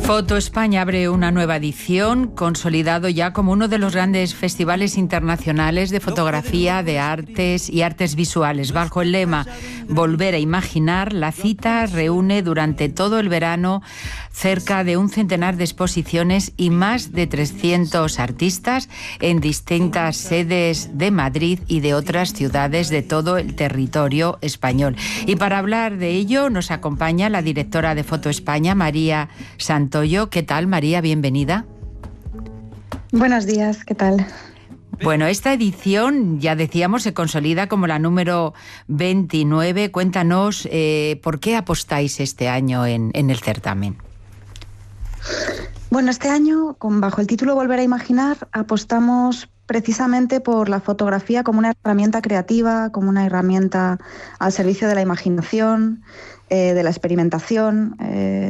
Foto España abre una nueva edición, consolidado ya como uno de los grandes festivales internacionales de fotografía, de artes y artes visuales. Bajo el lema Volver a imaginar, la cita reúne durante todo el verano cerca de un centenar de exposiciones y más de 300 artistas en distintas sedes de Madrid y de otras ciudades de todo el territorio español. Y para hablar de ello nos acompaña la directora de Foto España, María Santoyo. ¿Qué tal, María? Bienvenida. Buenos días, ¿qué tal? Bueno, esta edición, ya decíamos, se consolida como la número 29. Cuéntanos por qué apostáis este año en el certamen. Bueno, este año, bajo el título Volver a imaginar, apostamos precisamente por la fotografía como una herramienta creativa, como una herramienta al servicio de la imaginación, de la experimentación,